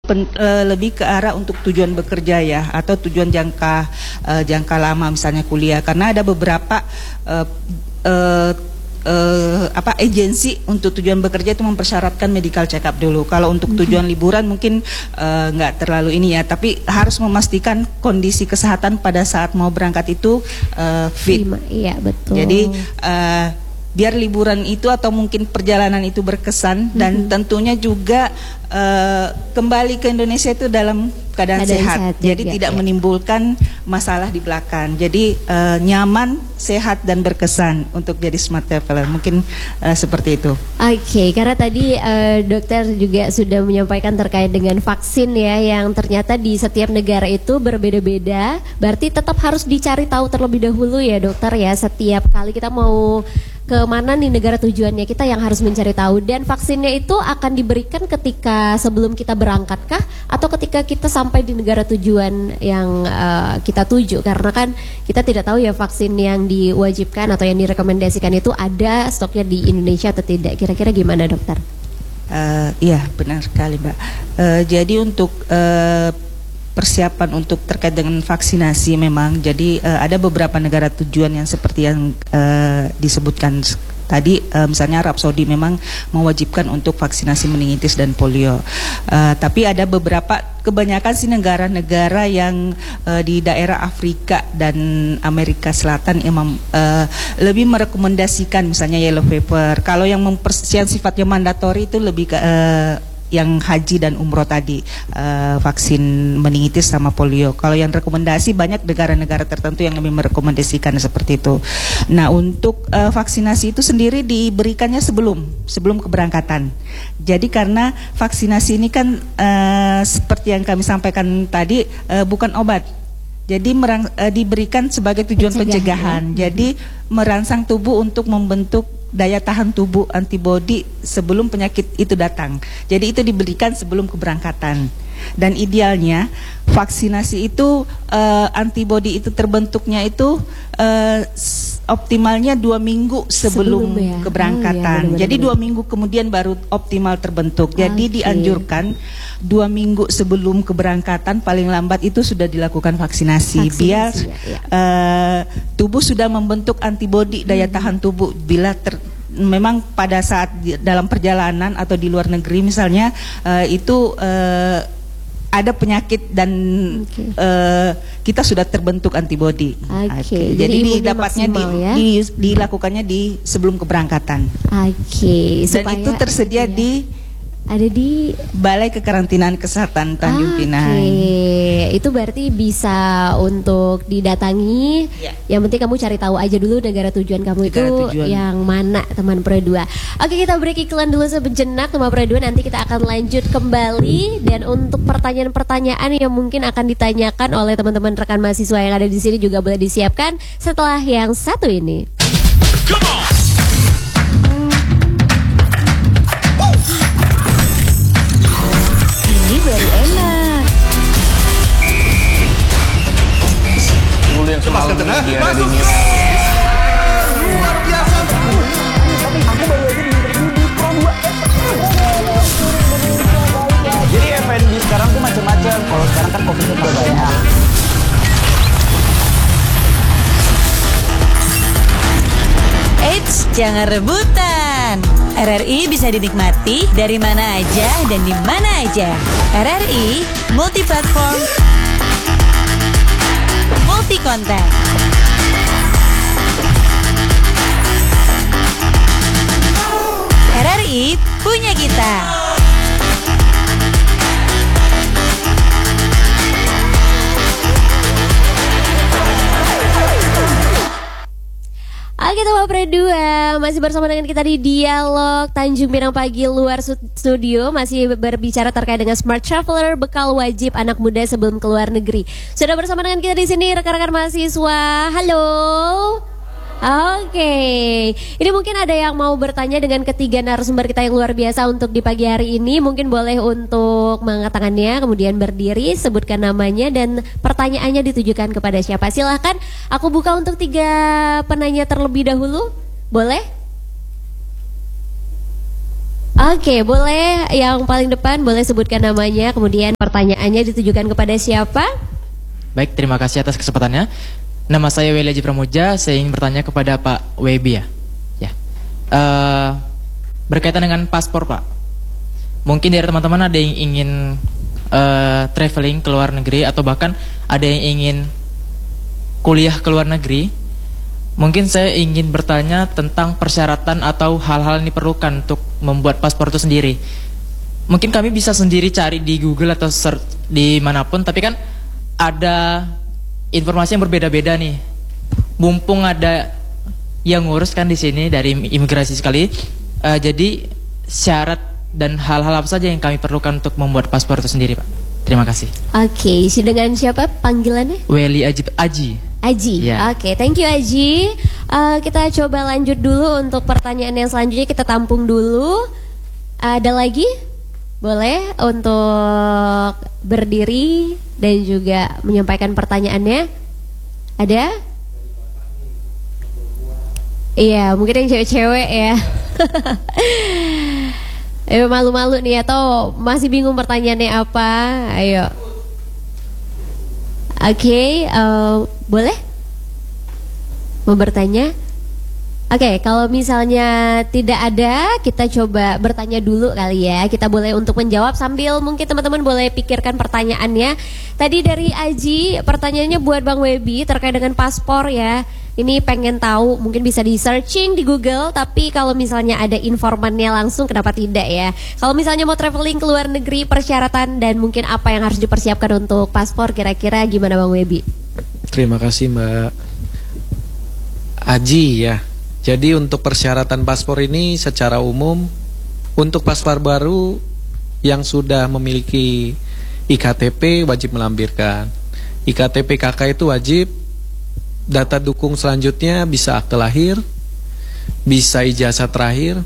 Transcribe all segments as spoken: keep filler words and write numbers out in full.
pen, uh, lebih ke arah untuk tujuan bekerja ya, atau tujuan jangka uh, jangka lama misalnya kuliah, karena ada beberapa uh, uh, Uh, apa agensi untuk tujuan bekerja itu mempersyaratkan medical check up dulu. Kalau untuk tujuan mm-hmm. liburan mungkin uh, nggak terlalu ini ya, tapi harus memastikan kondisi kesehatan pada saat mau berangkat itu uh, fit. Iya betul. Jadi uh, biar liburan itu atau mungkin perjalanan itu berkesan mm-hmm. dan tentunya juga uh, kembali ke Indonesia itu dalam keadaan Keadaan sehat, sehat jadi juga, tidak ya. menimbulkan masalah di belakang. Jadi uh, nyaman, sehat dan berkesan untuk jadi smart traveler. Mungkin uh, seperti itu. Oke, okay, karena tadi uh, dokter juga sudah menyampaikan terkait dengan vaksin ya, yang ternyata di setiap negara itu berbeda-beda. Berarti tetap harus dicari tahu terlebih dahulu ya dokter ya. Setiap kali kita mau ke mana nih negara tujuannya, kita yang harus mencari tahu. Dan vaksinnya itu akan diberikan ketika sebelum kita berangkat kah, atau ketika kita sampai di negara tujuan yang uh, kita tuju? Karena kan kita tidak tahu ya vaksin yang diwajibkan atau yang direkomendasikan itu ada stoknya di Indonesia atau tidak. Kira-kira gimana dokter? Uh, iya benar sekali Mbak. Uh, jadi untuk uh, persiapan untuk terkait dengan vaksinasi memang jadi uh, ada beberapa negara tujuan yang seperti yang uh, disebutkan tadi, uh, misalnya Arab Saudi memang mewajibkan untuk vaksinasi meningitis dan polio. Uh, tapi ada beberapa, kebanyakan sih negara-negara yang uh, di daerah Afrika dan Amerika Selatan yang mem, uh, lebih merekomendasikan misalnya yellow fever. Kalau yang, yang sifatnya mandatori itu lebih ke uh, yang haji dan umroh tadi, uh, vaksin meningitis sama polio. Kalau yang rekomendasi banyak negara-negara tertentu yang lebih merekomendasikan seperti itu. Nah untuk uh, vaksinasi itu sendiri diberikannya sebelum sebelum keberangkatan. Jadi karena vaksinasi ini kan uh, seperti yang kami sampaikan tadi uh, bukan obat. Jadi merang, uh, diberikan sebagai tujuan pencegahan. pencegahan. Ya? Jadi merangsang tubuh untuk membentuk daya tahan tubuh antibodi sebelum penyakit itu datang. Jadi itu diberikan sebelum keberangkatan. Dan idealnya vaksinasi itu uh, antibodi itu terbentuknya itu uh, optimalnya dua minggu sebelum, sebelum ya? keberangkatan. Oh, iya, benar, benar, Jadi benar. dua minggu kemudian baru optimal terbentuk. Jadi okay. dianjurkan dua minggu sebelum keberangkatan paling lambat itu sudah dilakukan vaksinasi, vaksinasi biar ya, ya. Uh, tubuh sudah membentuk antibodi daya hmm. tahan tubuh bila ter memang pada saat di, dalam perjalanan atau di luar negeri misalnya uh, itu uh, ada penyakit dan okay. uh, kita sudah terbentuk antibodi. Okay. Okay. Jadi, Jadi didapatnya di, ya? di, dilakukannya di sebelum keberangkatan. Oke. Okay. Dan itu tersedia ya. di ada di Balai Kekarantinaan Kesehatan Tanjung Pinang. Oke, itu berarti bisa untuk didatangi. Ya. Yang penting kamu cari tahu aja dulu negara tujuan kamu negara itu tujuan. yang mana, teman Pro dua. Oke, kita break iklan dulu sejenak, teman Pro dua. Nanti kita akan lanjut kembali, dan untuk pertanyaan-pertanyaan yang mungkin akan ditanyakan oleh teman-teman rekan mahasiswa yang ada di sini juga boleh disiapkan setelah yang satu ini. Come on. Baru enak. Dulu yang semalam dia ada di New. Luar biasa. Tapi aku baru aja di interview di Pro dua. Jadi F and B sekarang tuh macam-macam. Kalau sekarang kan kopinya udah banyak. Eits, jangan rebutan. R R I bisa dinikmati dari mana aja dan di mana aja. R R I multi platform, multi konten. R R I punya kita. Oke teman Pro dua, masih bersama dengan kita di Dialog Tanjung Pinang Pagi luar studio. Masih berbicara terkait dengan Smart Traveler, bekal wajib anak muda sebelum keluar negeri. Sudah bersama dengan kita di sini rekan-rekan mahasiswa. Halo. Oke, ini mungkin ada yang mau bertanya dengan ketiga narasumber kita yang luar biasa untuk di pagi hari ini. Mungkin boleh untuk mengangkat tangannya, kemudian berdiri, sebutkan namanya dan pertanyaannya ditujukan kepada siapa. Silahkan, aku buka untuk tiga penanya terlebih dahulu. Boleh? Oke, boleh yang paling depan boleh sebutkan namanya, kemudian pertanyaannya ditujukan kepada siapa? Baik, terima kasih atas kesempatannya. Nama saya Weli Haji Pramuja, saya ingin bertanya kepada Pak Webi ya. Ya. Uh, berkaitan dengan paspor Pak. Mungkin dari teman-teman ada yang ingin uh, traveling ke luar negeri atau bahkan ada yang ingin kuliah ke luar negeri. Mungkin saya ingin bertanya tentang persyaratan atau hal-hal yang diperlukan untuk membuat paspor itu sendiri. Mungkin kami bisa sendiri cari di Google atau search di manapun, tapi kan ada informasi yang berbeda-beda nih. Mumpung ada yang ngurus kan di sini dari imigrasi sekali, uh, jadi syarat dan hal-hal apa saja yang kami perlukan untuk membuat paspor itu sendiri, Pak. Terima kasih. Oke, si dengan siapa panggilannya? Weli Aji. Aji. Aji, yeah. Oke, okay, thank you Aji. uh, Kita coba lanjut dulu untuk pertanyaan yang selanjutnya, kita tampung dulu. Ada lagi? Boleh untuk berdiri dan juga menyampaikan pertanyaannya. Ada? Iya, mungkin yang cewek-cewek ya. Eh, malu-malu nih atau masih bingung pertanyaannya apa? Ayo. Oke, okay, uh, boleh? Mau bertanya? Oke, okay, kalau misalnya tidak ada, kita coba bertanya dulu kali ya. Kita boleh untuk menjawab sambil mungkin teman-teman boleh pikirkan pertanyaannya. Tadi dari Aji, pertanyaannya buat Bang Webi terkait dengan paspor ya. Ini pengen tahu, mungkin bisa di searching di Google, tapi kalau misalnya ada informannya langsung, kenapa tidak ya? Kalau misalnya mau traveling ke luar negeri, persyaratan dan mungkin apa yang harus dipersiapkan untuk paspor, kira-kira gimana Bang Webi? Terima kasih Mbak Aji ya. Jadi untuk persyaratan paspor ini secara umum, untuk paspor baru yang sudah memiliki I K T P wajib melampirkan. I K T P K K itu wajib. Data dukung selanjutnya bisa akte lahir, bisa ijazah terakhir,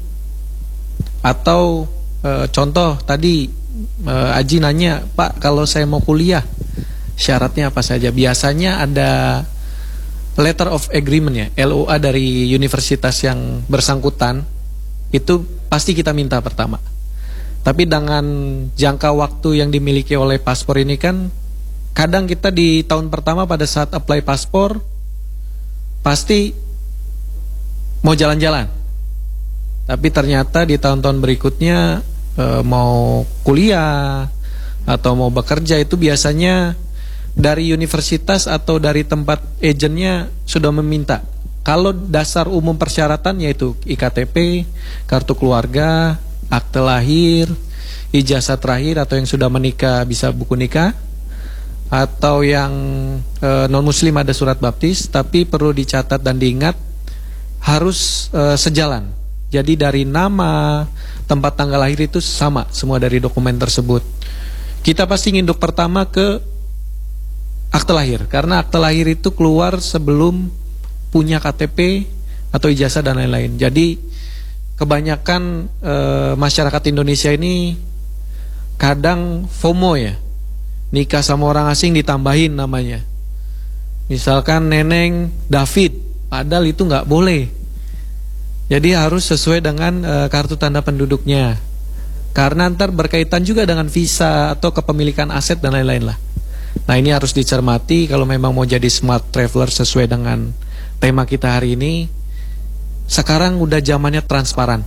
atau e, contoh tadi e, Aji nanya, Pak kalau saya mau kuliah syaratnya apa saja? Biasanya ada letter of agreement ya, L O A dari universitas yang bersangkutan, itu pasti kita minta pertama. Tapi dengan jangka waktu yang dimiliki oleh paspor ini kan, kadang kita di tahun pertama pada saat apply paspor pasti mau jalan-jalan, tapi ternyata di tahun-tahun berikutnya e, mau kuliah atau mau bekerja itu biasanya dari universitas atau dari tempat agennya sudah meminta. Kalau dasar umum persyaratan yaitu I K T P, kartu keluarga, akte lahir, ijazah terakhir, atau yang sudah menikah bisa buku nikah, atau yang e, non muslim ada surat baptis. Tapi perlu dicatat dan diingat harus e, sejalan. Jadi dari nama, tempat tanggal lahir itu sama semua dari dokumen tersebut. Kita pasti nginduk pertama ke akte lahir, karena akte lahir itu keluar sebelum punya K T P atau ijazah dan lain-lain. Jadi kebanyakan e, masyarakat Indonesia ini kadang FOMO ya, nikah sama orang asing ditambahin namanya. Misalkan Neneng David, padahal itu nggak boleh. Jadi harus sesuai dengan e, kartu tanda penduduknya. Karena ntar berkaitan juga dengan visa atau kepemilikan aset dan lain-lain lah. Nah ini harus dicermati kalau memang mau jadi smart traveler sesuai dengan tema kita hari ini. Sekarang udah zamannya transparan.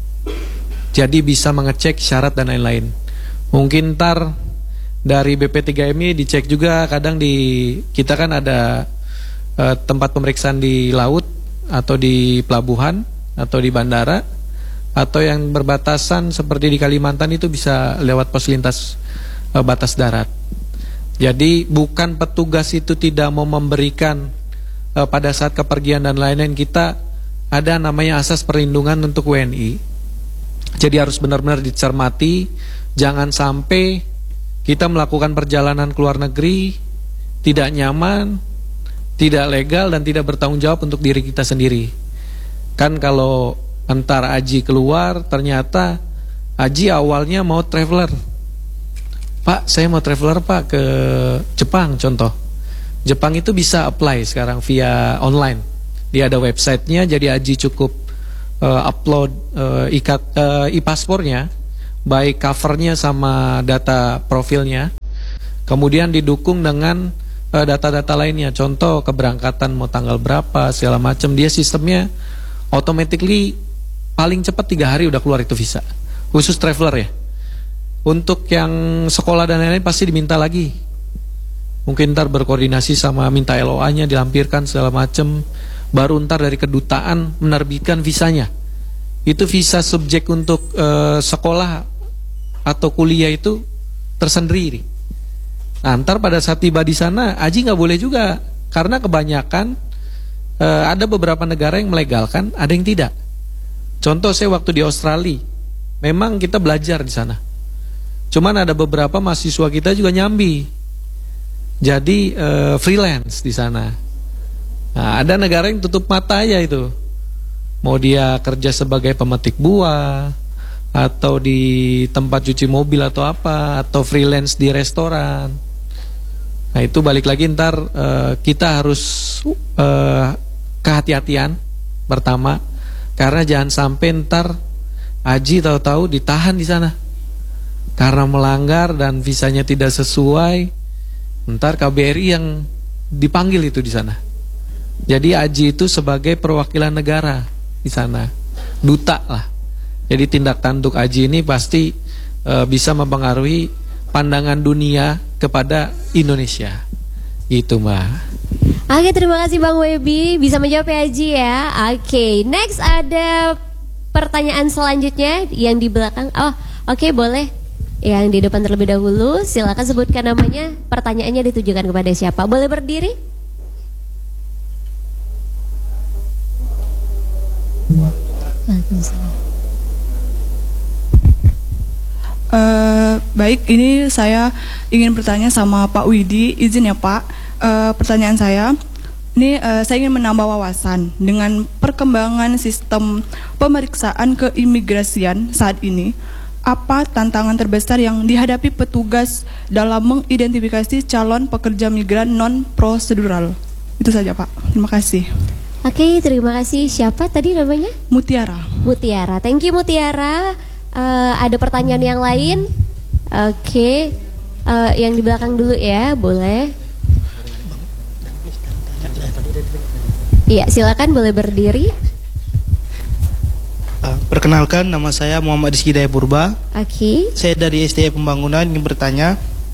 Jadi bisa mengecek syarat dan lain-lain. Mungkin ntar dari B P tiga M I dicek juga, kadang di kita kan ada uh, tempat pemeriksaan di laut atau di pelabuhan atau di bandara, atau yang berbatasan seperti di Kalimantan itu bisa lewat pos lintas uh, batas darat. Jadi bukan petugas itu tidak mau memberikan uh, pada saat kepergian dan lain-lain, kita ada namanya asas perlindungan untuk W N I. Jadi harus benar-benar dicermati, jangan sampai kita melakukan perjalanan ke luar negeri tidak nyaman, tidak legal, dan tidak bertanggung jawab untuk diri kita sendiri. Kan kalau entar Aji keluar, ternyata Aji awalnya mau traveler. Pak, saya mau traveler Pak ke Jepang contoh. Jepang itu bisa apply sekarang via online. Dia ada websitenya, jadi Aji cukup uh, upload uh, ikat uh, e-paspornya, baik covernya sama data profilnya, kemudian didukung dengan uh, data-data lainnya, contoh keberangkatan mau tanggal berapa segala macam, dia sistemnya automatically paling cepat tiga hari udah keluar itu visa, khusus traveler ya. Untuk yang sekolah dan lain-lain pasti diminta lagi, mungkin ntar berkoordinasi sama minta L O A-nya dilampirkan segala macam, baru ntar dari kedutaan menerbitkan visanya. Itu visa subjek untuk uh, sekolah atau kuliah itu tersendiri. Nah, ntar pada saat tiba di sana, haji nggak boleh juga, karena kebanyakan uh, ada beberapa negara yang melegalkan, ada yang tidak. Contoh saya waktu di Australia, memang kita belajar di sana. Cuman ada beberapa mahasiswa kita juga nyambi, jadi uh, freelance di sana. Nah, ada negara yang tutup mata ya itu, mau dia kerja sebagai pemetik buah, atau di tempat cuci mobil atau apa, atau freelance di restoran. Nah itu balik lagi ntar uh, kita harus uh, kehati-hatian pertama, karena jangan sampai ntar haji tahu-tahu ditahan di sana karena melanggar dan visanya tidak sesuai, ntar K B R I yang dipanggil itu di sana. Jadi haji itu sebagai perwakilan negara di sana, duta lah. Jadi tindak tanduk haji ini pasti e, bisa mempengaruhi pandangan dunia kepada Indonesia. Gitu Mbak. Oke, terima kasih Bang Webi bisa menjawab ya Haji ya. Oke, next ada pertanyaan selanjutnya yang di belakang. Oh, oke boleh. Yang di depan terlebih dahulu, silakan sebutkan namanya, pertanyaannya ditujukan kepada siapa. Boleh berdiri? Uh, baik, ini saya ingin bertanya sama Pak Widi, izin ya Pak. Uh, pertanyaan saya, ini uh, saya ingin menambah wawasan dengan perkembangan sistem pemeriksaan keimigrasian saat ini. Apa tantangan terbesar yang dihadapi petugas dalam mengidentifikasi calon pekerja migran non-prosedural? Itu saja Pak, terima kasih. Oke, terima kasih. Siapa tadi namanya? Mutiara. Mutiara, thank you Mutiara. uh, Ada pertanyaan yang lain? Oke, uh, yang di belakang dulu ya, boleh. Iya, silakan boleh berdiri. Uh, perkenalkan, nama saya Muhammad Rizky Daya Purba. Oke. Okay. Saya dari S D A Pembangunan, ingin bertanya,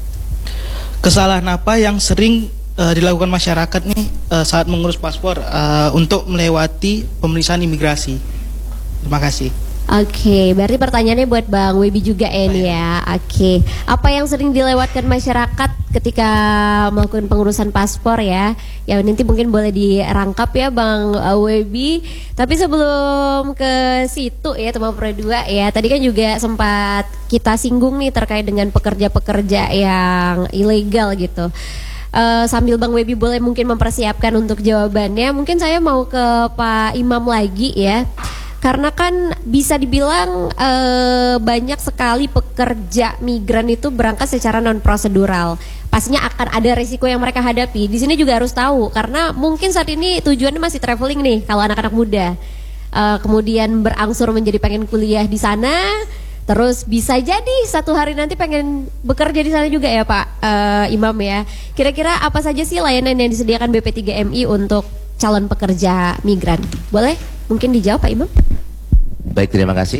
kesalahan apa yang sering uh, dilakukan masyarakat nih uh, saat mengurus paspor uh, untuk melewati pemeriksaan imigrasi? Terima kasih. Oke, okay, berarti pertanyaannya buat Bang Webi juga ini ya. Oke, okay. Apa yang sering dilewatkan masyarakat ketika melakukan pengurusan paspor ya? Ya nanti mungkin boleh dirangkap ya Bang Webi. Tapi sebelum ke situ ya teman Pro dua ya, tadi kan juga sempat kita singgung nih terkait dengan pekerja-pekerja yang ilegal gitu. Uh, sambil Bang Webi boleh mungkin mempersiapkan untuk jawabannya, mungkin saya mau ke Pak Imam lagi ya. Karena kan bisa dibilang e, banyak sekali pekerja migran itu berangkat secara non prosedural. Pastinya akan ada risiko yang mereka hadapi. Di sini juga harus tahu karena mungkin saat ini tujuannya masih traveling nih kalau anak-anak muda. E, kemudian berangsur menjadi pengen kuliah di sana, terus bisa jadi satu hari nanti pengen bekerja di sana juga ya Pak e, Imam ya. Kira-kira apa saja sih layanan yang disediakan B P tiga M I untuk calon pekerja migran? Boleh? Mungkin dijawab Pak Imam. Baik, terima kasih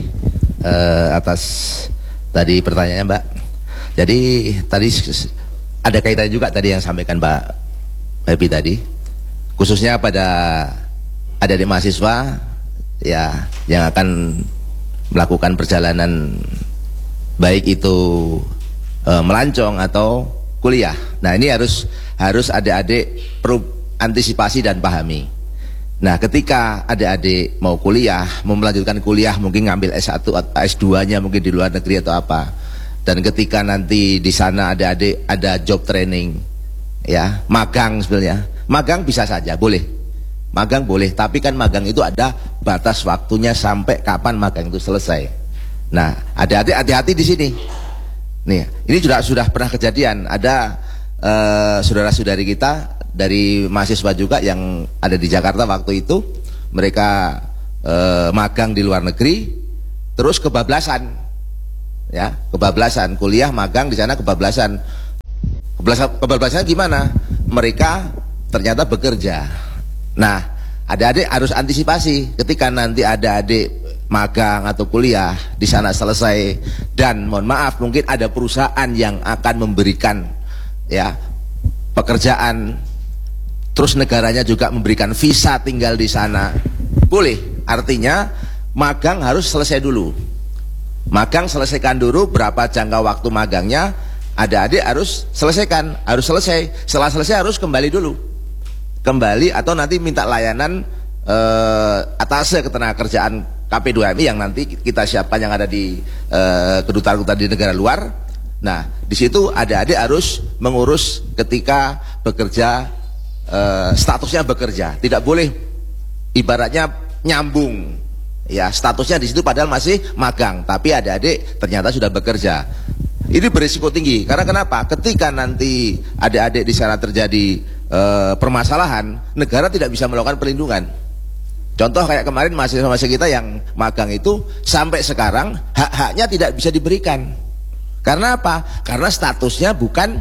uh, atas tadi pertanyaannya Mbak. Jadi tadi ada kaitannya juga tadi yang sampaikan Mbak Happy tadi, khususnya pada adik-adik mahasiswa ya yang akan melakukan perjalanan baik itu uh, melancong atau kuliah. Nah ini harus harus adik-adik perlu antisipasi dan pahami. Nah ketika adik-adik mau kuliah, mau melanjutkan kuliah, mungkin ngambil S satu atau S dua nya mungkin di luar negeri atau apa, dan ketika nanti di sana adik-adik ada job training ya, magang sebenarnya, magang bisa saja, boleh, magang boleh, tapi kan magang itu ada batas waktunya sampai kapan magang itu selesai. Nah adik-adik hati-hati di sini. Nih, ini sudah sudah pernah kejadian, ada uh, saudara-saudari kita dari mahasiswa juga yang ada di Jakarta waktu itu, mereka eh, magang di luar negeri, terus kebablasan, ya kebablasan kuliah magang di sana kebablasan. Kebablasan, kebablasan gimana? Mereka ternyata bekerja. Nah, adik-adik harus antisipasi ketika nanti ada adik magang atau kuliah di sana selesai dan mohon maaf mungkin ada perusahaan yang akan memberikan ya pekerjaan, terus negaranya juga memberikan visa tinggal di sana. Boleh, artinya magang harus selesai dulu. Magang selesaikan dulu, berapa jangka waktu magangnya, adik-adik harus selesaikan, harus selesai. Setelah selesai harus kembali dulu, kembali atau nanti minta layanan eh, atase ketenagakerjaan K P dua M I yang nanti kita siapkan yang ada di eh, kedutaan-kedutaan di negara luar. Nah, di situ adik-adik harus mengurus ketika bekerja, eh, statusnya bekerja, tidak boleh ibaratnya nyambung. Ya, statusnya di situ padahal masih magang, tapi adik-adik ternyata sudah bekerja. Ini berisiko tinggi, karena kenapa? Ketika nanti adik-adik di sana terjadi e, permasalahan, negara tidak bisa melakukan perlindungan. Contoh kayak kemarin mahasiswa-mahasiswa kita yang magang itu sampai sekarang hak-haknya tidak bisa diberikan. Karena apa? Karena statusnya bukan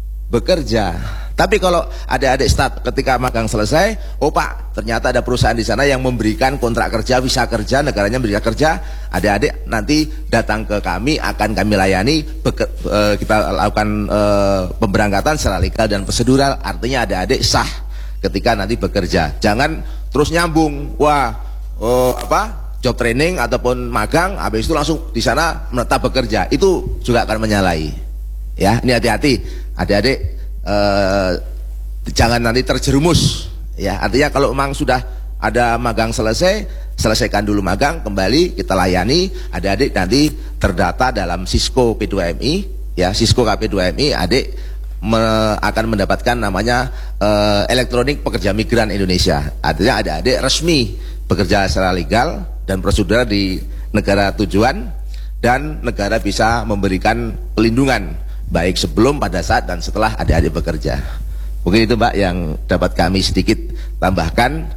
bekerja. Tapi kalau adik-adik stat ketika magang selesai, oh Pak, ternyata ada perusahaan di sana yang memberikan kontrak kerja, visa kerja, negaranya memberikan kerja, adik-adik nanti datang ke kami, akan kami layani, beker, uh, kita lakukan uh, pemberangkatan secara legal dan prosedural, artinya adik-adik sah ketika nanti bekerja. Jangan terus nyambung, wah, oh, apa, job training ataupun magang, habis itu langsung di sana menetap bekerja, itu juga akan menyalahi. Ya, ini hati-hati, adik-adik. Uh, jangan nanti terjerumus, ya artinya kalau memang sudah ada magang selesai, selesaikan dulu magang, kembali kita layani, adik-adik nanti terdata dalam Sisco P dua M I, ya Sisco K P dua M I, adik me akan mendapatkan namanya uh, elektronik pekerja migran Indonesia, artinya adik-adik resmi bekerja secara legal dan prosedur di negara tujuan dan negara bisa memberikan pelindungan baik sebelum, pada saat, dan setelah adik-adik bekerja. Mungkin itu Mbak yang dapat kami sedikit tambahkan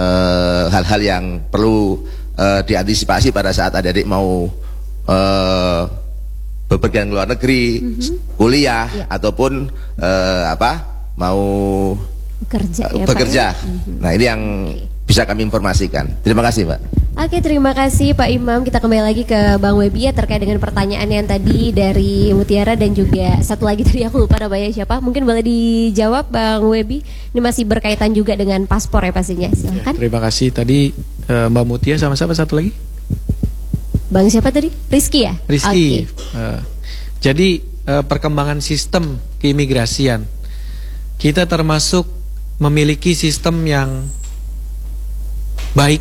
hal-hal uh, yang perlu uh, diantisipasi pada saat adik-adik mau uh, bepergian ke luar negeri, mm-hmm. kuliah, ya. ataupun uh, apa mau bekerja. Ya, bekerja. Pak, ya? Mm-hmm. Nah ini yang bisa kami informasikan. Terima kasih Mbak. Oke, terima kasih Pak Imam. Kita kembali lagi ke Bang Webi ya terkait dengan pertanyaan yang tadi dari Mutiara dan juga satu lagi tadi aku lupa namanya siapa. Mungkin boleh dijawab Bang Webi. Ini masih berkaitan juga dengan paspor ya pastinya. Silakan. Ya, terima kasih tadi uh, Mbak Mutia sama siapa satu lagi? Bang siapa tadi? Rizky ya? Rizky. Okay. Uh, jadi uh, perkembangan sistem keimigrasian, kita termasuk memiliki sistem yang baik.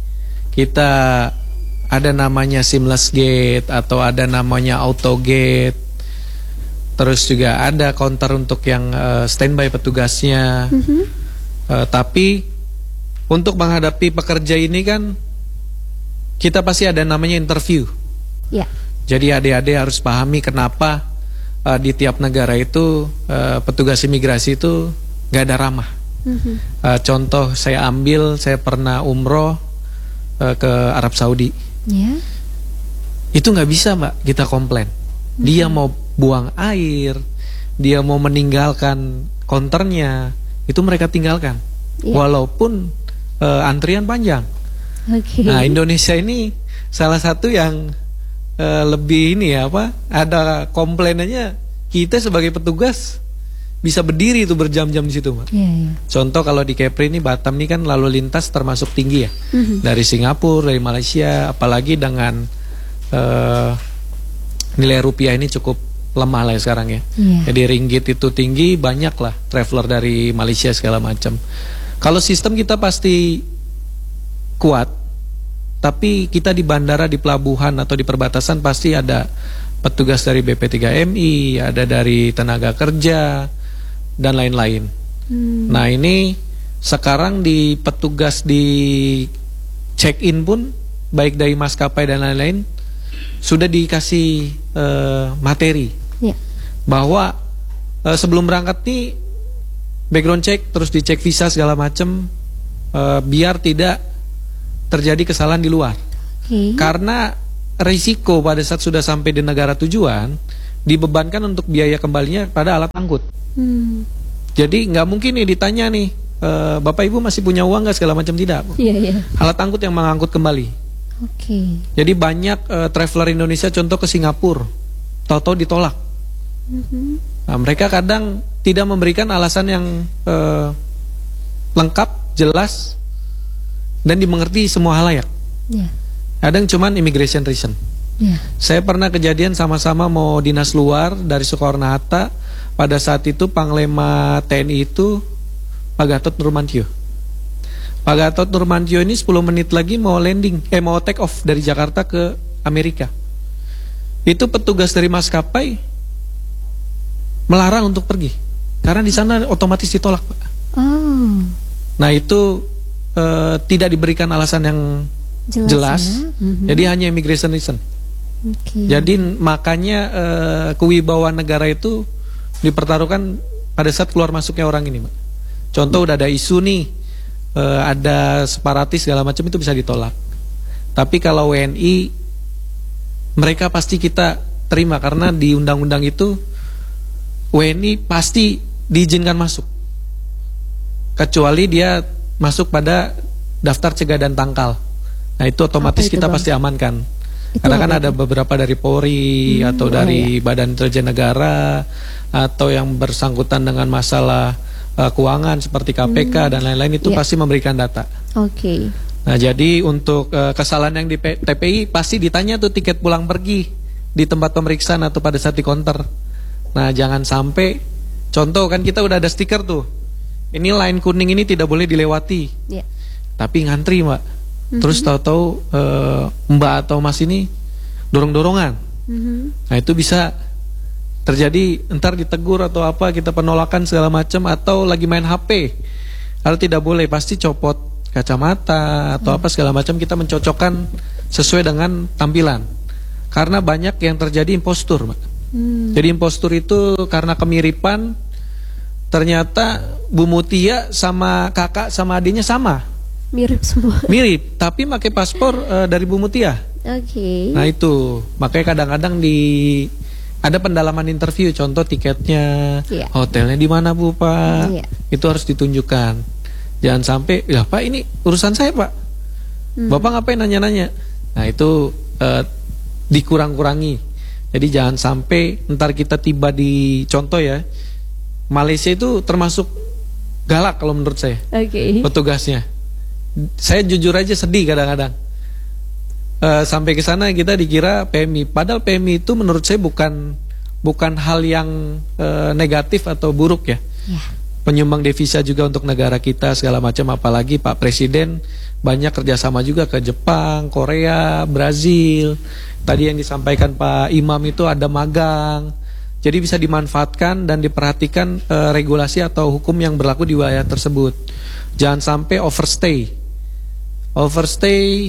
Kita ada namanya seamless gate atau ada namanya auto gate. Terus juga ada counter untuk yang uh, standby petugasnya. Mm-hmm. uh, Tapi untuk menghadapi pekerja ini kan kita pasti ada namanya interview. Yeah. Jadi adik-adik harus pahami kenapa uh, di tiap negara itu uh, petugas imigrasi itu gak ada ramah. Mm-hmm. uh, Contoh saya ambil, saya pernah umroh uh, ke Arab Saudi. Yeah. Itu nggak bisa Mbak kita komplain. Mm-hmm. Dia mau buang air, dia mau meninggalkan konternya, itu mereka tinggalkan. Yeah. Walaupun uh, antrian panjang. Okay. Nah Indonesia ini salah satu yang uh, lebih ini ya apa? Ada komplainannya kita sebagai petugas bisa berdiri itu berjam-jam di situ, Mbak. Yeah, yeah. Contoh kalau di Kepri ini Batam ini kan lalu lintas termasuk tinggi ya, mm-hmm. dari Singapura, dari Malaysia, apalagi dengan uh, nilai rupiah ini cukup lemah lah ya sekarang ya. Yeah. Jadi ringgit itu tinggi, banyak lah traveler dari Malaysia segala macam. Kalau sistem kita pasti kuat, tapi kita di bandara, di pelabuhan atau di perbatasan pasti ada petugas dari B P tiga M I, ada dari tenaga kerja dan lain-lain. Hmm. Nah ini sekarang di petugas di check-in pun baik dari maskapai dan lain-lain sudah dikasih uh, materi yeah. bahwa uh, sebelum berangkat nih background check, terus dicek visa segala macam uh, biar tidak terjadi kesalahan di luar. Okay. Karena risiko pada saat sudah sampai di negara tujuan dibebankan untuk biaya kembalinya pada alat angkut. Hmm. Jadi nggak mungkin nih ditanya nih, e, Bapak Ibu masih punya uang nggak, segala macam, tidak. Iya, iya. Alat angkut yang mengangkut kembali. Oke. Okay. Jadi banyak e, traveler Indonesia contoh ke Singapura, tahu-tahu ditolak. Mm-hmm. Nah, mereka kadang tidak memberikan alasan yang e, lengkap, jelas, dan dimengerti semua halayak. Yeah. Kadang cuman immigration reason. Yeah. Saya pernah kejadian sama-sama mau dinas luar dari Soekarno-Hatta. Pada saat itu Panglima T N I itu Pak Gatot Nurmantio. Pak Gatot Nurmantio ini sepuluh menit lagi mau landing, eh mau take off dari Jakarta ke Amerika. Itu petugas dari maskapai melarang untuk pergi karena di sana otomatis ditolak, Pak. Oh. Nah itu eh, tidak diberikan alasan yang jelas, jelas ya? Mm-hmm. Jadi hanya immigration reason. Okay. Jadi makanya eh, kewibawaan negara itu dipertaruhkan pada saat keluar masuknya orang ini, Mbak. Contoh udah ada isu nih, eh, ada separatis segala macam, itu bisa ditolak. Tapi kalau W N I mereka pasti kita terima karena di undang-undang itu W N I pasti diizinkan masuk, kecuali dia masuk pada daftar cegah dan tangkal. Nah itu otomatis itu, kita Bang? pasti amankan. Itu Karena kan apa ada itu? beberapa dari Polri Hmm, atau oh dari iya. Badan Intelijen Negara atau yang bersangkutan dengan masalah uh, keuangan seperti K P K Hmm, dan lain-lain itu iya. pasti memberikan data. Oke. Okay. Nah jadi untuk uh, kesalahan yang di P- T P I pasti ditanya tuh tiket pulang pergi di tempat pemeriksaan atau pada saat di counter. Nah jangan sampai, contoh kan kita udah ada stiker tuh, ini line kuning ini tidak boleh dilewati, Yeah. tapi ngantri, Mbak. Mm-hmm. Terus tahu-tahu uh, Mbak atau Mas ini dorong-dorongan. Mm-hmm. Nah itu bisa terjadi, entar ditegur atau apa, kita penolakan segala macam, atau lagi main H P. Kalau tidak boleh pasti copot kacamata atau apa segala macam, kita mencocokkan sesuai dengan tampilan. Karena banyak yang terjadi impostur, Mbak. Hmm. Jadi impostur itu karena kemiripan, ternyata Bu Mutia sama kakak sama adiknya sama. Mirip semua. Mirip, tapi pakai paspor uh, dari Bu Mutia. Oke. Okay. Nah itu, makanya kadang-kadang di ada pendalaman interview, contoh tiketnya, Iya. hotelnya di mana Bu Pak, Iya. itu harus ditunjukkan. Jangan sampai, ya Pak ini urusan saya Pak, Hmm. Bapak ngapain nanya-nanya? Nah itu uh, dikurang-kurangi. Jadi jangan sampai ntar kita tiba di, contoh ya, Malaysia itu termasuk galak kalau menurut saya. Oke. Okay. Petugasnya. Saya jujur aja sedih kadang-kadang. Uh, sampai ke sana kita dikira P M I, padahal P M I itu menurut saya bukan bukan hal yang uh, negatif atau buruk ya. Yeah. Penyumbang devisa juga untuk negara kita segala macam, apalagi Pak Presiden banyak kerjasama juga ke Jepang, Korea, Brazil. Tadi yang disampaikan Pak Imam itu ada magang. Jadi bisa dimanfaatkan dan diperhatikan uh, regulasi atau hukum yang berlaku di wilayah tersebut. Jangan sampai overstay. Overstay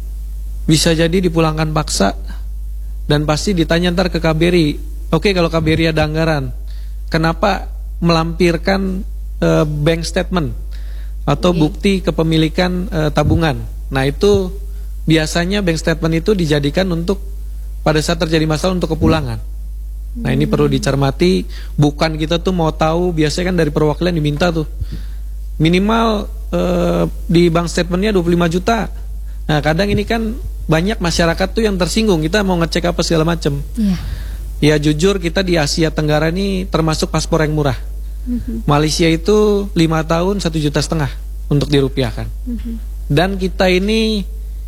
bisa jadi dipulangkan paksa dan pasti ditanya ntar ke K B R I. Oke, kalau K B R I ada anggaran, kenapa melampirkan uh, bank statement atau bukti kepemilikan uh, tabungan? Nah itu biasanya bank statement itu dijadikan untuk pada saat terjadi masalah untuk kepulangan. Nah ini perlu dicermati. Bukan kita tuh mau tahu, biasanya kan dari perwakilan diminta tuh minimal uh, di bank statementnya dua puluh lima juta. Nah kadang ini kan banyak masyarakat tuh yang tersinggung, kita mau ngecek apa segala macam. Yeah. Ya jujur kita di Asia Tenggara ini termasuk paspor yang murah. Mm-hmm. Malaysia itu lima tahun satu juta setengah untuk dirupiahkan. Mm-hmm. Dan kita ini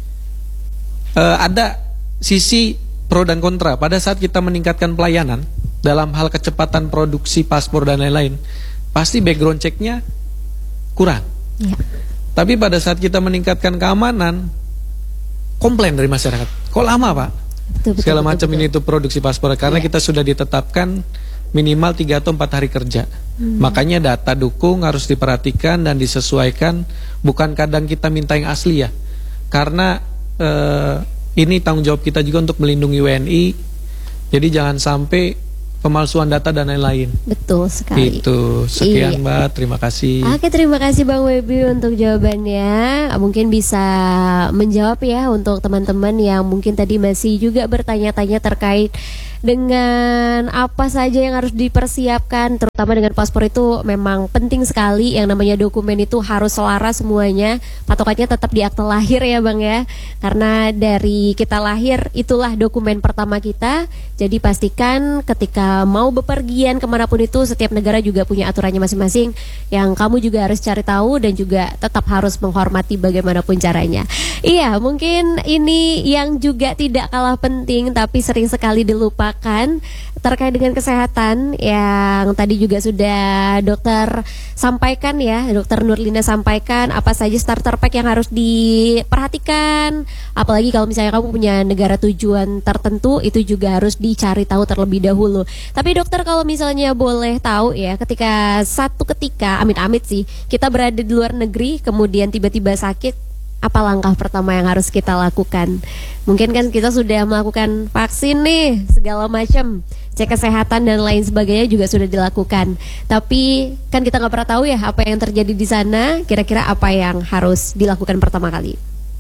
uh, ada sisi pro dan kontra. Pada saat kita meningkatkan pelayanan dalam hal kecepatan produksi paspor dan lain-lain, pasti background checknya kurang. Yeah. Tapi pada saat kita meningkatkan keamanan, komplain dari masyarakat. Kok lama Pak? Betul, betul, Segala betul, macam betul. ini itu produksi paspor. Karena Yeah. kita sudah ditetapkan minimal tiga atau empat hari kerja. Hmm. Makanya data dukung harus diperhatikan dan disesuaikan. Bukan kadang kita minta yang asli ya. Karena eh, ini tanggung jawab kita juga untuk melindungi W N I. Jadi jangan sampai pemalsuan data dan lain-lain. Betul sekali. Itu sekian Iya. Mbak, terima kasih. Oke, terima kasih Bang Webi untuk jawabannya. Mungkin bisa menjawab ya untuk teman-teman yang mungkin tadi masih juga bertanya-tanya terkait dengan apa saja yang harus dipersiapkan, terutama dengan paspor itu memang penting sekali. Yang namanya dokumen itu harus selaras semuanya. Patokannya tetap di akte lahir ya Bang ya. Karena dari kita lahir itulah dokumen pertama kita. Jadi pastikan ketika mau bepergian kemanapun itu, setiap negara juga punya aturannya masing-masing yang kamu juga harus cari tahu dan juga tetap harus menghormati bagaimanapun caranya. Iya, mungkin ini yang juga tidak kalah penting tapi sering sekali dilupakan terkait dengan kesehatan yang tadi juga sudah dokter sampaikan ya, dokter Nurlina sampaikan apa saja starter pack yang harus diperhatikan. Apalagi kalau misalnya kamu punya negara tujuan tertentu, itu juga harus dicari tahu terlebih dahulu. Tapi dokter, kalau misalnya boleh tahu ya, ketika satu ketika amit-amit sih kita berada di luar negeri kemudian tiba-tiba sakit, apa langkah pertama yang harus kita lakukan? Mungkin kan kita sudah melakukan vaksin nih, segala macam, cek kesehatan dan lain sebagainya juga sudah dilakukan. Tapi kan kita nggak pernah tahu ya apa yang terjadi di sana. Kira-kira apa yang harus dilakukan pertama kali?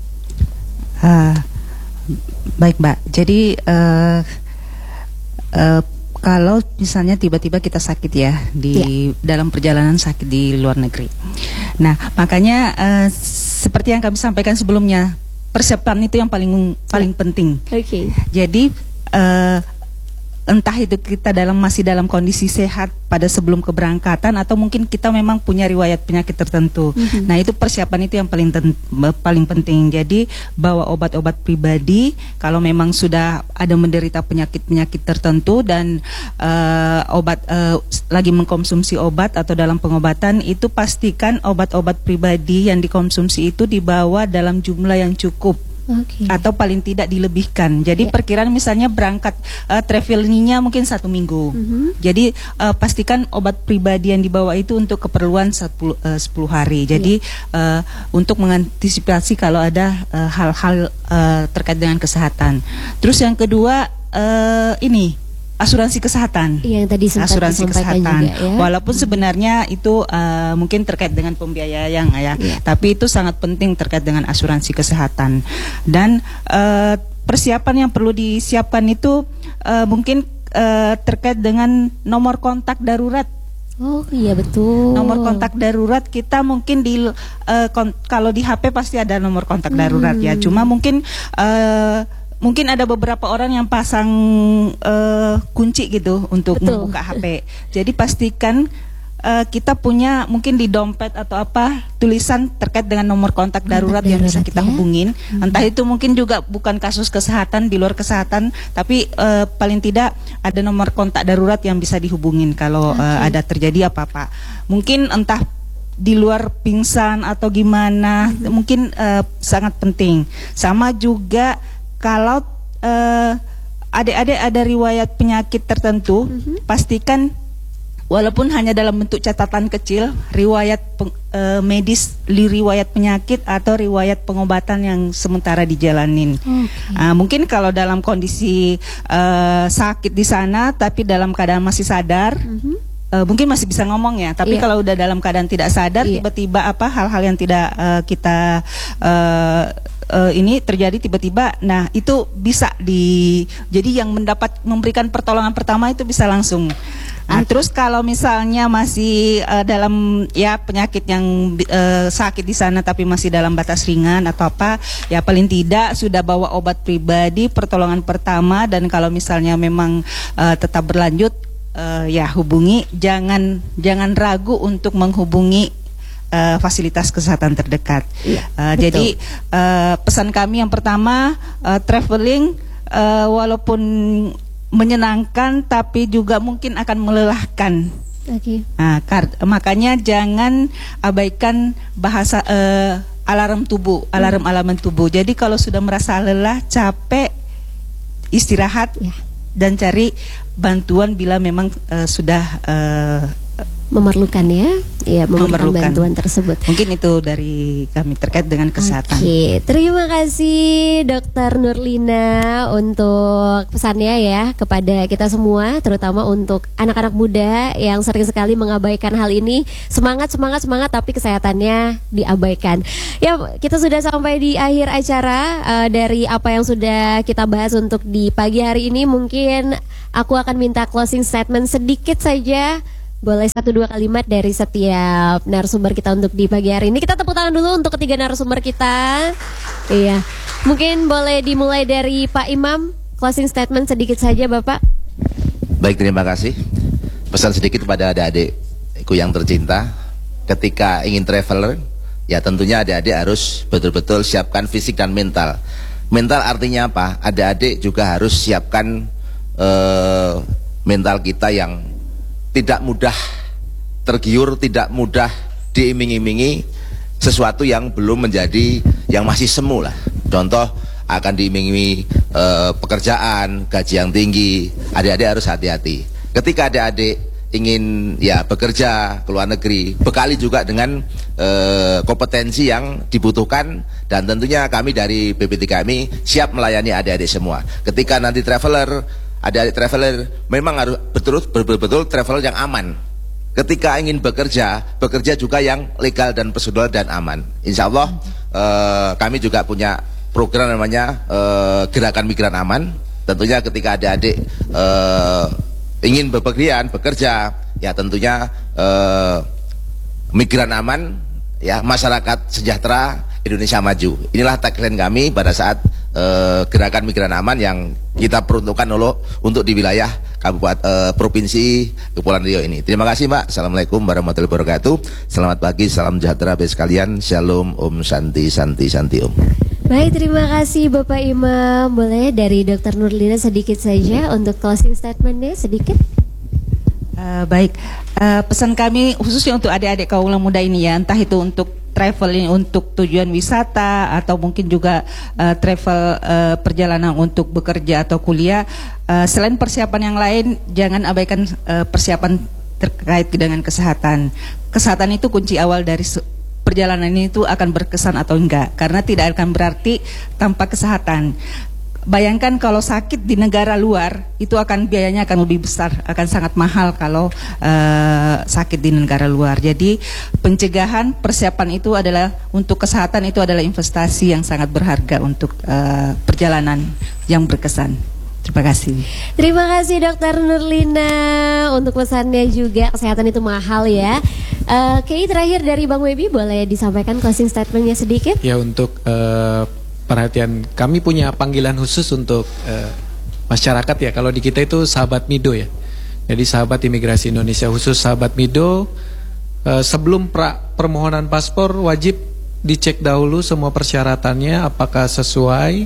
Uh, baik Mbak, jadi uh, uh, kalau misalnya tiba-tiba kita sakit ya di ya. dalam perjalanan sakit di luar negeri. Nah, makanya uh, seperti yang kami sampaikan sebelumnya, persiapan itu yang paling paling penting. Oke. Okay. Jadi uh, entah itu kita dalam masih dalam kondisi sehat pada sebelum keberangkatan atau mungkin kita memang punya riwayat penyakit tertentu. Mm-hmm. Nah, itu persiapan itu yang paling ten, paling penting. Jadi bawa obat-obat pribadi kalau memang sudah ada menderita penyakit-penyakit tertentu dan uh, obat uh, lagi mengkonsumsi obat atau dalam pengobatan, itu pastikan obat-obat pribadi yang dikonsumsi itu dibawa dalam jumlah yang cukup. Okay. Atau paling tidak dilebihkan. Jadi yeah. perkiraan misalnya berangkat uh, travelingnya mungkin satu minggu. Mm-hmm. Jadi uh, pastikan obat pribadi yang dibawa itu untuk keperluan sepuluh, uh, sepuluh hari. Jadi yeah. uh, untuk mengantisipasi kalau ada uh, hal-hal uh, terkait dengan kesehatan. Terus yang kedua uh, ini asuransi kesehatan. Yang tadi sempat asuransi kesehatan. Juga, ya? Walaupun sebenarnya itu uh, mungkin terkait dengan pembiayaan ya, yeah. tapi itu sangat penting terkait dengan asuransi kesehatan. Dan uh, persiapan yang perlu disiapkan itu uh, mungkin uh, terkait dengan nomor kontak darurat. Oh iya betul. Nomor kontak darurat kita mungkin di uh, kon- kalau di H P pasti ada nomor kontak hmm. darurat ya. Cuma mungkin uh, Mungkin ada beberapa orang yang pasang uh, kunci gitu untuk Betul. membuka H P. Jadi pastikan uh, kita punya mungkin di dompet atau apa tulisan terkait dengan nomor kontak darurat, kontak yang darurat, bisa kita ya? hubungin. Hmm. Entah itu mungkin juga bukan kasus kesehatan, di luar kesehatan, tapi uh, paling tidak ada nomor kontak darurat yang bisa dihubungin kalau okay. uh, ada terjadi apa-apa. Mungkin entah di luar pingsan atau gimana, hmm. mungkin uh, sangat penting. Sama juga kalau uh, adik-adik ada riwayat penyakit tertentu, mm-hmm. pastikan walaupun hanya dalam bentuk catatan kecil, riwayat peng, uh, medis, riwayat penyakit atau riwayat pengobatan yang sementara dijalanin. Okay. Uh, mungkin kalau dalam kondisi uh, sakit di sana, tapi dalam keadaan masih sadar. Mm-hmm. Uh, mungkin masih bisa ngomong ya, tapi yeah. kalau udah dalam keadaan tidak sadar, yeah. tiba-tiba apa hal-hal yang tidak uh, kita uh, uh, ini terjadi tiba-tiba, nah itu bisa di, jadi yang mendapat memberikan pertolongan pertama itu bisa langsung. Nah, okay. Terus kalau misalnya masih uh, dalam ya penyakit yang uh, sakit di sana tapi masih dalam batas ringan atau apa, ya paling tidak sudah bawa obat pribadi, pertolongan pertama, dan kalau misalnya memang uh, tetap berlanjut, Uh, ya hubungi, jangan jangan ragu untuk menghubungi uh, fasilitas kesehatan terdekat. Iya, uh, jadi uh, pesan kami yang pertama, uh, traveling uh, walaupun menyenangkan tapi juga mungkin akan melelahkan. Okay. Nah, kar- makanya jangan abaikan bahasa uh, alarm tubuh, alarm-alarm tubuh. Jadi kalau sudah merasa lelah, capek, istirahat. Yeah. Dan cari bantuan bila memang uh, sudah uh, memerlukan ya, ya memerlukan, Memerlukan. bantuan tersebut. Mungkin itu dari kami terkait dengan kesehatan. Oke, terima kasih Dokter Nurlina untuk pesannya ya kepada kita semua, terutama untuk anak-anak muda yang sering sekali mengabaikan hal ini. Semangat, semangat, semangat, tapi kesehatannya diabaikan. Ya, kita sudah sampai di akhir acara. Uh, dari apa yang sudah kita bahas untuk di pagi hari ini, mungkin aku akan minta closing statement sedikit saja. Boleh satu dua kalimat dari setiap narasumber kita untuk di pagi hari ini. Kita tepuk tangan dulu untuk ketiga narasumber kita. Iya, mungkin boleh dimulai dari Pak Imam. Closing statement sedikit saja Bapak. Baik, terima kasih. Pesan sedikit kepada adik-adikku yang tercinta. Ketika ingin traveler, ya tentunya adik-adik harus betul-betul siapkan fisik dan mental. Mental artinya apa? Adik-adik juga harus siapkan uh, mental kita yang tidak mudah tergiur, tidak mudah diiming-imingi sesuatu yang belum menjadi, yang masih semu lah. Contoh, akan diiming-imingi e, pekerjaan, gaji yang tinggi. Adik-adik harus hati-hati. Ketika adik-adik ingin ya bekerja ke luar negeri, bekali juga dengan e, kompetensi yang dibutuhkan, dan tentunya kami dari B P T kami siap melayani adik-adik semua. Ketika nanti traveler, adik-adik traveler memang harus betul-betul traveler yang aman. Ketika ingin bekerja, bekerja juga yang legal dan prosedural dan aman. Insya Allah eh, kami juga punya program namanya eh, Gerakan Migran Aman. Tentunya ketika adik-adik eh, ingin bepergian, bekerja, ya tentunya eh, migran aman, ya masyarakat sejahtera, Indonesia maju. Inilah tagline kami pada saat uh, Gerakan Migran Aman yang kita peruntukkan dulu untuk di wilayah Kabupaten uh, Provinsi Kepulauan Riau ini. Terima kasih Mbak. Assalamualaikum warahmatullahi wabarakatuh. Selamat pagi, salam sejahtera bagi sekalian. Shalom, Om Santi, Santi, Santi Om. Baik, terima kasih Bapak Imam. Boleh dari Dokter Nurlina sedikit saja untuk closing statementnya sedikit. Uh, baik, uh, pesan kami khususnya untuk adik-adik kaum muda ini ya, entah itu untuk traveling untuk tujuan wisata atau mungkin juga uh, travel uh, perjalanan untuk bekerja atau kuliah, uh, selain persiapan yang lain, jangan abaikan uh, persiapan terkait dengan kesehatan. Kesehatan itu kunci awal dari perjalanan ini, itu akan berkesan atau enggak, karena tidak akan berarti tanpa kesehatan. Bayangkan kalau sakit di negara luar, itu akan biayanya akan lebih besar, akan sangat mahal kalau uh, sakit di negara luar. Jadi pencegahan, persiapan itu adalah untuk kesehatan, itu adalah investasi yang sangat berharga untuk uh, perjalanan yang berkesan. Terima kasih. Terima kasih Dokter Nurlina untuk pesannya juga. Kesehatan itu mahal ya. Uh, Oke, terakhir dari Bang Webi, boleh disampaikan closing statementnya sedikit? Ya, untuk uh, perhatian, kami punya panggilan khusus untuk uh, masyarakat ya. Kalau di kita itu sahabat Mido ya. Jadi sahabat imigrasi Indonesia khusus sahabat Mido, uh, sebelum pra, permohonan paspor wajib dicek dahulu semua persyaratannya apakah sesuai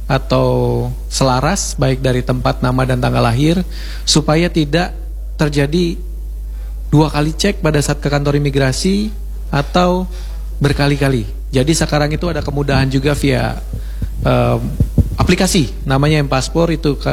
atau selaras, baik dari tempat, nama dan tanggal lahir, supaya tidak terjadi dua kali cek pada saat ke kantor imigrasi atau berkali-kali. Jadi sekarang itu ada kemudahan juga via um, aplikasi namanya M-Paspor, itu ke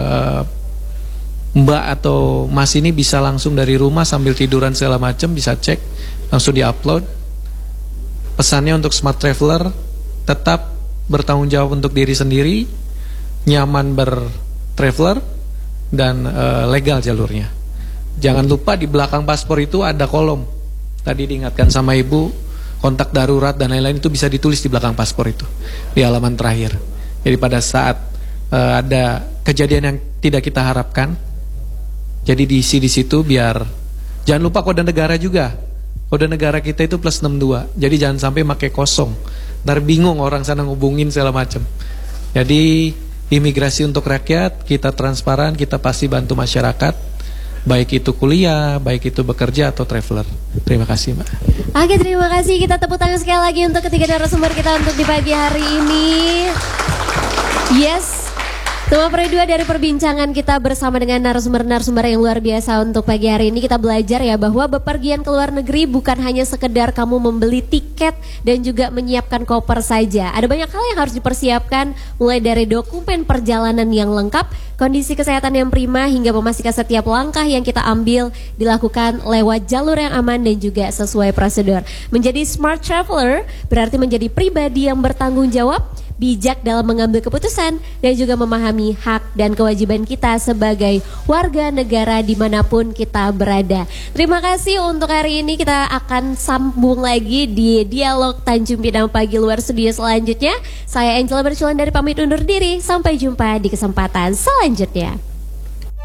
Mbak atau Mas ini bisa langsung dari rumah sambil tiduran segala macam bisa cek, langsung diupload. Pesannya untuk smart traveler, tetap bertanggung jawab untuk diri sendiri, nyaman bertraveler, dan uh, legal jalurnya. Jangan lupa di belakang paspor itu ada kolom. Tadi diingatkan sama Ibu, kontak darurat dan lain-lain itu bisa ditulis di belakang paspor itu, di halaman terakhir. Jadi pada saat uh, ada kejadian yang tidak kita harapkan, jadi diisi di situ biar. Jangan lupa kode negara juga. Kode negara kita itu plus enam dua. Jadi jangan sampai pakai kosong. Ntar bingung orang sana ngubungin segala macam. Jadi imigrasi untuk rakyat, kita transparan, kita pasti bantu masyarakat, baik itu kuliah, baik itu bekerja atau traveler. Terima kasih Mbak. Oke, terima kasih. Kita tepuk tangan sekali lagi untuk ketiga narasumber kita untuk di pagi hari ini. Yes, Tema per dua dari perbincangan kita bersama dengan narasumber-narasumber yang luar biasa untuk pagi hari ini, kita belajar ya bahwa bepergian ke luar negeri bukan hanya sekedar kamu membeli tiket dan juga menyiapkan koper saja. Ada banyak hal yang harus dipersiapkan, mulai dari dokumen perjalanan yang lengkap, kondisi kesehatan yang prima, hingga memastikan setiap langkah yang kita ambil dilakukan lewat jalur yang aman dan juga sesuai prosedur. Menjadi smart traveler berarti menjadi pribadi yang bertanggung jawab, bijak dalam mengambil keputusan, dan juga memahami hak dan kewajiban kita sebagai warga negara dimanapun kita berada. Terima kasih untuk hari ini, kita akan sambung lagi di Dialog Tanjung Pinang Pagi Luar Studio selanjutnya. Saya Angela Berculan dari pamit undur diri, sampai jumpa di kesempatan selanjutnya.